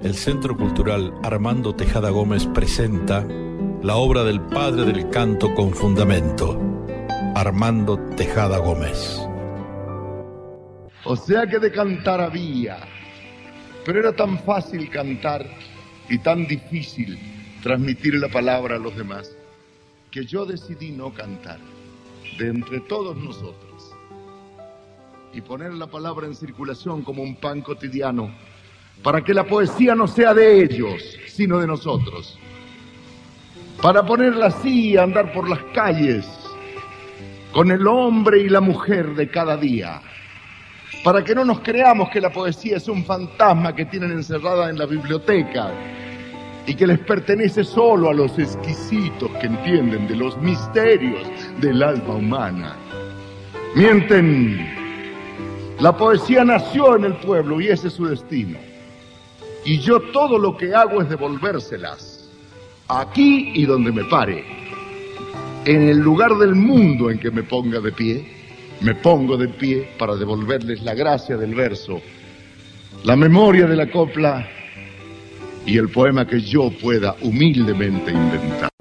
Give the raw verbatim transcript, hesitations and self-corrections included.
el Centro Cultural Armando Tejada Gómez presenta la obra del padre del canto con fundamento, Armando Tejada Gómez. O sea que de cantar había, pero era tan fácil cantar y tan difícil transmitir la palabra a los demás, que yo decidí no cantar de entre todos nosotros y poner la palabra en circulación como un pan cotidiano para que la poesía no sea de ellos, sino de nosotros. Para ponerla así, andar por las calles con el hombre y la mujer de cada día. Para que no nos creamos que la poesía es un fantasma que tienen encerrada en la biblioteca y que les pertenece solo a los exquisitos que entienden de los misterios del alma humana. Mienten. La poesía nació en el pueblo y ese es su destino. Y yo todo lo que hago es devolvérselas, aquí y donde me pare. En el lugar del mundo en que me ponga de pie, me pongo de pie para devolverles la gracia del verso, la memoria de la copla y el poema que yo pueda humildemente inventar.